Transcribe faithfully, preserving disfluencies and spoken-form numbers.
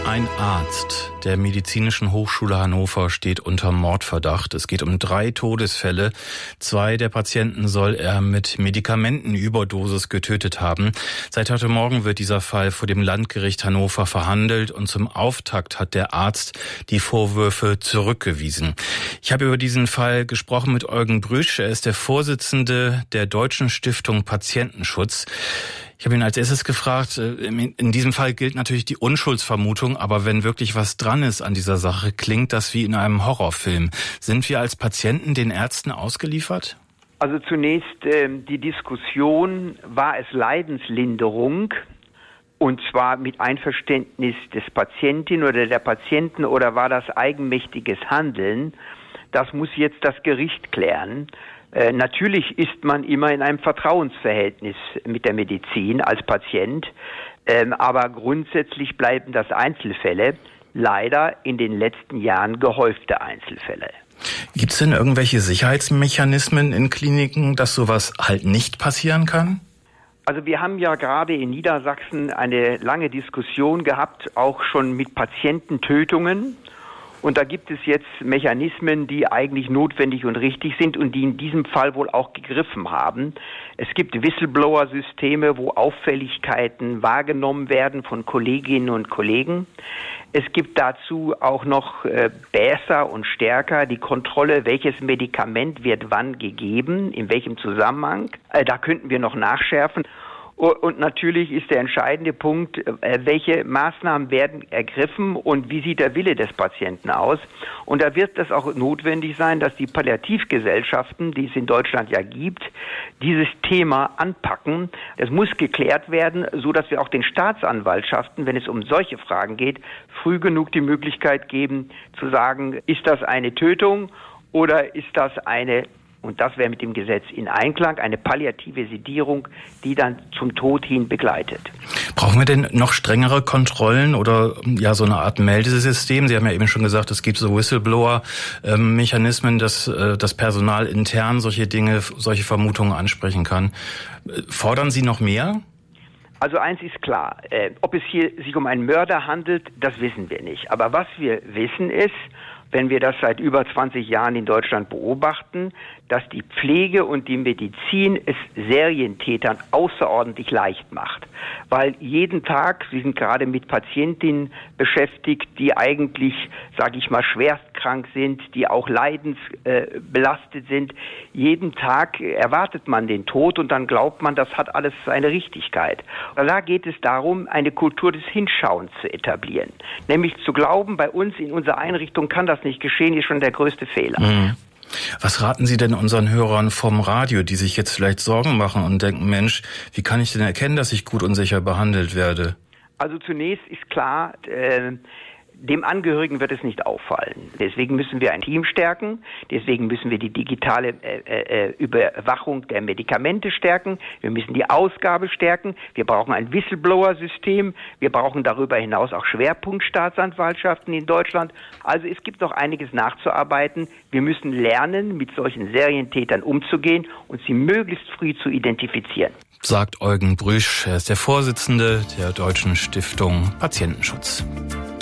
Ein Arzt der Medizinischen Hochschule Hannover steht unter Mordverdacht. Es geht um drei Todesfälle. Zwei der Patienten soll er mit Medikamentenüberdosis getötet haben. Seit heute Morgen wird dieser Fall vor dem Landgericht Hannover verhandelt und zum Auftakt hat der Arzt die Vorwürfe zurückgewiesen. Ich habe über diesen Fall gesprochen mit Eugen Brüsch. Er ist der Vorsitzende der Deutschen Stiftung Patientenschutz. Ich habe ihn als erstes gefragt, in diesem Fall gilt natürlich die Unschuldsvermutung, aber wenn wirklich was dran ist an dieser Sache, klingt das wie in einem Horrorfilm. Sind wir als Patienten den Ärzten ausgeliefert? Also zunächst äh, die Diskussion, war es Leidenslinderung? Und zwar mit Einverständnis des Patientin oder der Patienten oder war das eigenmächtiges Handeln? Das muss jetzt das Gericht klären. Äh, natürlich ist man immer in einem Vertrauensverhältnis mit der Medizin als Patient, ähm, aber grundsätzlich bleiben das Einzelfälle, leider in den letzten Jahren gehäufte Einzelfälle. Gibt es denn irgendwelche Sicherheitsmechanismen in Kliniken, dass sowas halt nicht passieren kann? Also wir haben ja gerade in Niedersachsen eine lange Diskussion gehabt, auch schon mit Patiententötungen. Und da gibt es jetzt Mechanismen, die eigentlich notwendig und richtig sind und die in diesem Fall wohl auch gegriffen haben. Es gibt Whistleblower-Systeme, wo Auffälligkeiten wahrgenommen werden von Kolleginnen und Kollegen. Es gibt dazu auch noch äh, besser und stärker die Kontrolle, welches Medikament wird wann gegeben, in welchem Zusammenhang. Äh, da könnten wir noch nachschärfen. Und natürlich ist der entscheidende Punkt, welche Maßnahmen werden ergriffen und wie sieht der Wille des Patienten aus. Und da wird es auch notwendig sein, dass die Palliativgesellschaften, die es in Deutschland ja gibt, dieses Thema anpacken. Es muss geklärt werden, so dass wir auch den Staatsanwaltschaften, wenn es um solche Fragen geht, früh genug die Möglichkeit geben, zu sagen, ist das eine Tötung oder ist das eine, und das wäre mit dem Gesetz in Einklang, eine palliative Sedierung, die dann zum Tod hin begleitet. Brauchen wir denn noch strengere Kontrollen oder ja so eine Art Meldesystem? Sie haben ja eben schon gesagt, es gibt so Whistleblower-Mechanismen, dass das Personal intern solche Dinge, solche Vermutungen ansprechen kann. Fordern Sie noch mehr? Also eins ist klar, äh, ob es hier sich um einen Mörder handelt, das wissen wir nicht. Aber was wir wissen ist, wenn wir das seit über zwanzig Jahren in Deutschland beobachten, dass die Pflege und die Medizin es Serientätern außerordentlich leicht macht. Weil jeden Tag, Sie sind gerade mit Patientinnen beschäftigt, die eigentlich, sage ich mal, schwerstkrank sind, die auch leidensbelastet sind. Jeden Tag erwartet man den Tod und dann glaubt man, das hat alles seine Richtigkeit. Und da geht es darum, eine Kultur des Hinschauens zu etablieren. Nämlich zu glauben, bei uns in unserer Einrichtung kann das nicht geschehen, ist schon der größte Fehler. Mhm. Was raten Sie denn unseren Hörern vom Radio, die sich jetzt vielleicht Sorgen machen und denken, Mensch, wie kann ich denn erkennen, dass ich gut und sicher behandelt werde? Also zunächst ist klar, äh, dem Angehörigen wird es nicht auffallen. Deswegen müssen wir ein Team stärken. Deswegen müssen wir die digitale äh, äh, Überwachung der Medikamente stärken. Wir müssen die Ausgabe stärken. Wir brauchen ein Whistleblower-System. Wir brauchen darüber hinaus auch Schwerpunktstaatsanwaltschaften in Deutschland. Also es gibt noch einiges nachzuarbeiten. Wir müssen lernen, mit solchen Serientätern umzugehen und sie möglichst früh zu identifizieren. Sagt Eugen Brüsch. Er ist der Vorsitzende der Deutschen Stiftung Patientenschutz.